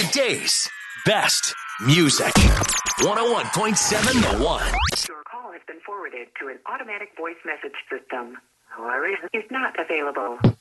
Today's best music. 101.7 The One. Your call has been forwarded to an automatic voice message system. However, is not available.